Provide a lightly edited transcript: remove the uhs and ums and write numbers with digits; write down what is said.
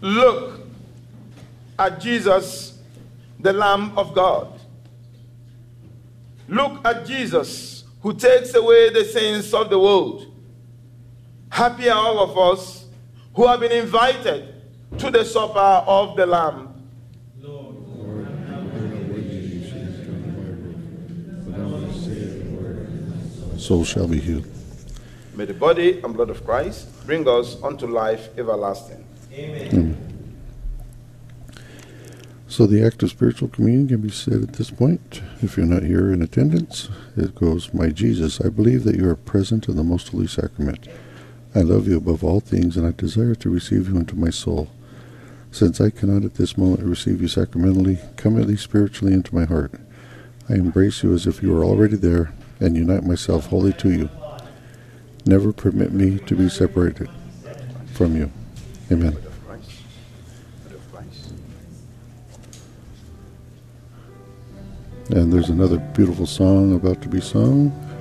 Look at Jesus, the Lamb of God. Look at Jesus, who takes away the sins of the world. Happy are all of us who have been invited to the supper of the Lamb. Lord, soul shall be healed. May the body and blood of Christ bring us unto life everlasting. Amen. Amen. So the act of spiritual communion can be said at this point. If you're not here in attendance, it goes, My Jesus, I believe that you are present in the most holy sacrament. I love you above all things, and I desire to receive you into my soul. Since I cannot at this moment receive you sacramentally, come at least spiritually into my heart. I embrace you as if you were already there, and unite myself wholly to you. Never permit me to be separated from you. Amen. And there's another beautiful song about to be sung.